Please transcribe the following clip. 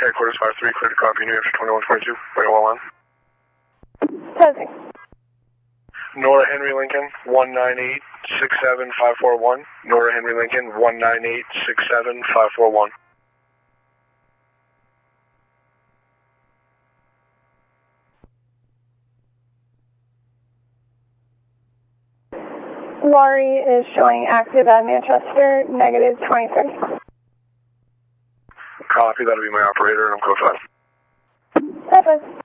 headquarters 5-3, clear to copy, New Hampshire 2122, wait well on. Testing. Nora Henry Lincoln, 198-67541. Nora Henry Lincoln, 198-67541. Laurie is showing active at Manchester, negative 23. Copy, that'll be my operator, and I'm code 5. Perfect.